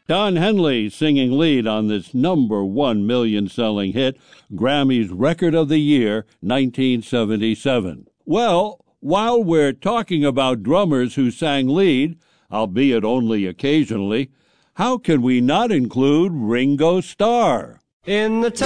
Don Henley singing lead on this #1 million-selling hit, Grammy's Record of the Year, 1977. Well, while we're talking about drummers who sang lead, albeit only occasionally, how can we not include Ringo Starr? In the